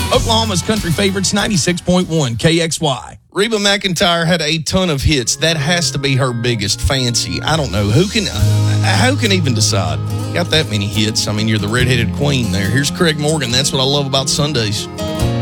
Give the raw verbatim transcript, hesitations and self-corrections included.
Oklahoma's country favorites, ninety-six point one K X Y. Reba McEntire had a ton of hits. That has to be her biggest. Fancy. I don't know. Who can, uh, who can even decide? Got that many hits. I mean, you're the redheaded queen there. Here's Craig Morgan. That's what I love about Sundays.